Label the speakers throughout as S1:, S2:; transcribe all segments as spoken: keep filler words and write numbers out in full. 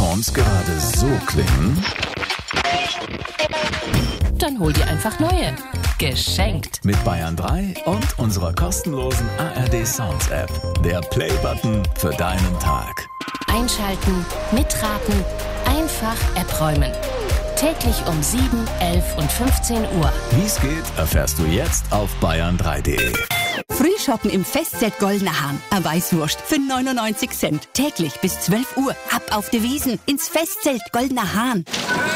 S1: Smartphones gerade so klingen?
S2: Dann hol dir einfach neue. Geschenkt.
S1: Mit Bayern drei und unserer kostenlosen A R D Sounds App. Der Play-Button für deinen Tag.
S2: Einschalten, mitraten, einfach App räumen. Täglich um sieben, elf und fünfzehn Uhr.
S1: Wie es geht, erfährst du jetzt auf bayern drei punkt de.
S3: Frühshoppen im Festzelt Goldener Hahn. Eine Weißwurst für neunundneunzig Cent. Täglich bis zwölf Uhr. Ab auf die Wiesen ins Festzelt Goldener Hahn.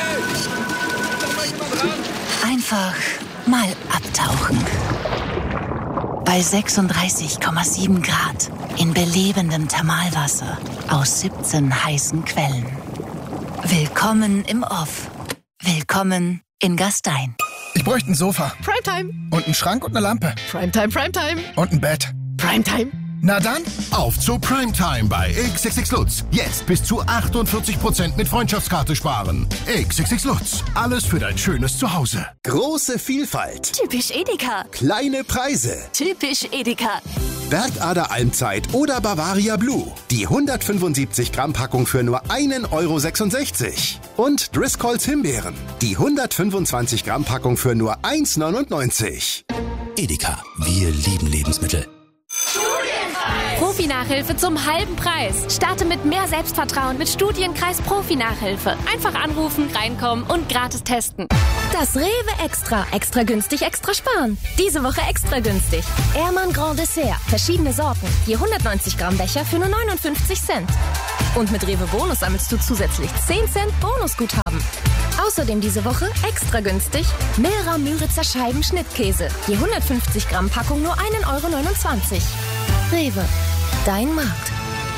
S4: Einfach mal abtauchen. Bei sechsunddreißig Komma sieben Grad in belebendem Thermalwasser aus siebzehn heißen Quellen. Willkommen im Off. Willkommen in Gastein.
S5: Ich bräuchte ein Sofa.
S6: Primetime.
S5: Und einen Schrank und eine Lampe.
S6: Primetime, Primetime.
S5: Und ein Bett.
S6: Primetime.
S5: Na dann,
S7: auf zu Primetime bei X X X Lutz. Jetzt bis zu achtundvierzig Prozent mit Freundschaftskarte sparen. X X X Lutz. Alles für dein schönes Zuhause.
S8: Große Vielfalt.
S9: Typisch Edeka.
S8: Kleine Preise.
S9: Typisch Edeka.
S8: Bergader Almzeit oder Bavaria Blue. Die hundertfünfundsiebzig Gramm Packung für nur einen Euro sechsundsechzig. Und Driscolls Himbeeren. Die hundertfünfundzwanzig Gramm Packung für nur eins neunundneunzig.
S10: Edeka. Wir lieben Lebensmittel.
S11: Profi-Nachhilfe zum halben Preis. Starte mit mehr Selbstvertrauen mit Studienkreis Profi-Nachhilfe. Einfach anrufen, reinkommen und gratis testen.
S12: Das Rewe Extra. Extra günstig, extra sparen. Diese Woche extra günstig. Ehrmann Grand Dessert. Verschiedene Sorten. Je hundertneunzig Gramm Becher für nur neunundfünfzig Cent. Und mit Rewe Bonus sammelst du zusätzlich zehn Cent Bonusguthaben. Außerdem diese Woche extra günstig Mehrer Müritzer Scheiben Schnittkäse. Je hundertfünfzig Gramm Packung nur einen Euro neunundzwanzig. Rewe. Dein Markt.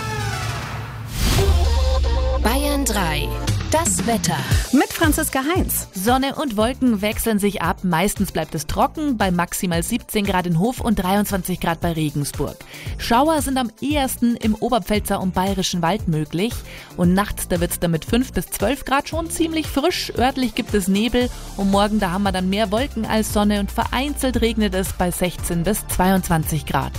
S2: Bayern drei. Das Wetter.
S13: Mit Franziska Heinz.
S14: Sonne und Wolken wechseln sich ab. Meistens bleibt es trocken, bei maximal siebzehn Grad in Hof und dreiundzwanzig Grad bei Regensburg. Schauer sind am ehesten im Oberpfälzer und Bayerischen Wald möglich. Und nachts, da wird es dann mit fünf bis zwölf Grad schon ziemlich frisch. Örtlich gibt es Nebel und morgen, da haben wir dann mehr Wolken als Sonne und vereinzelt regnet es bei sechzehn bis zweiundzwanzig Grad.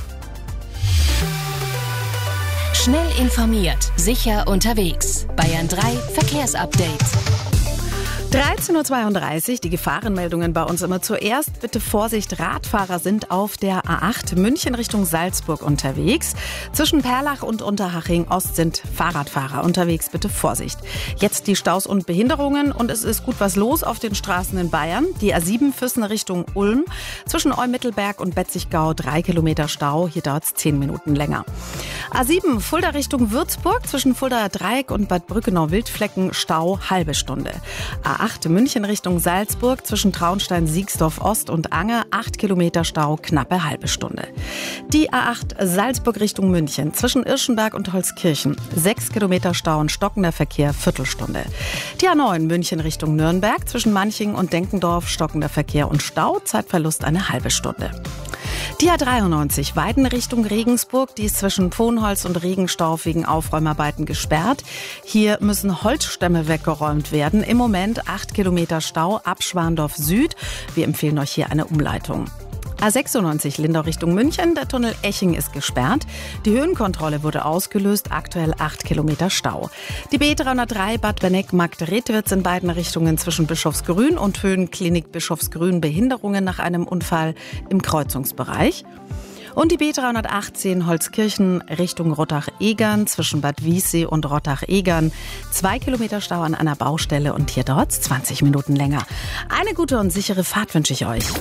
S2: Schnell informiert, sicher unterwegs. Bayern drei Verkehrsupdate.
S13: dreizehn Uhr zweiunddreißig, die Gefahrenmeldungen bei uns immer zuerst. Bitte Vorsicht, Radfahrer sind auf der A acht München Richtung Salzburg unterwegs. Zwischen Perlach und Unterhaching Ost sind Fahrradfahrer unterwegs. Bitte Vorsicht. Jetzt die Staus und Behinderungen und es ist gut was los auf den Straßen in Bayern. Die A sieben Füssen Richtung Ulm. Zwischen Eumittelberg und Betzigau drei Kilometer Stau. Hier dauert es zehn Minuten länger. A sieben Fulda Richtung Würzburg. Zwischen Fuldaer Dreieck und Bad Brückenau-Wildflecken Stau halbe Stunde. A acht München Richtung Salzburg zwischen Traunstein-Siegsdorf Ost und Anger acht Kilometer Stau, knappe halbe Stunde. Die A acht Salzburg Richtung München zwischen Irschenberg und Holzkirchen sechs Kilometer Stau und stockender Verkehr, Viertelstunde. Die A neun München Richtung Nürnberg zwischen Manching und Denkendorf stockender Verkehr und Stau, Zeitverlust eine halbe Stunde. Die A dreiundneunzig Weiden Richtung Regensburg, die ist zwischen Pfonholz und Regenstauf wegen Aufräumarbeiten gesperrt. Hier müssen Holzstämme weggeräumt werden. Im Moment acht Kilometer Stau ab Schwandorf Süd. Wir empfehlen euch hier eine Umleitung. A sechsundneunzig Lindau Richtung München, der Tunnel Eching ist gesperrt. Die Höhenkontrolle wurde ausgelöst, aktuell acht Kilometer Stau. Die B dreihundertdrei Bad Benneck-Marktredwitz in beiden Richtungen zwischen Bischofsgrün und Höhenklinik Bischofsgrün Behinderungen nach einem Unfall im Kreuzungsbereich. Und die B dreihundertachtzehn Holzkirchen Richtung Rottach-Egern zwischen Bad Wiessee und Rottach-Egern. Zwei Kilometer Stau an einer Baustelle und hier dauert es zwanzig Minuten länger. Eine gute und sichere Fahrt wünsche ich euch.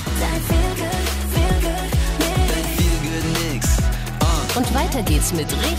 S2: Und weiter geht's mit richtig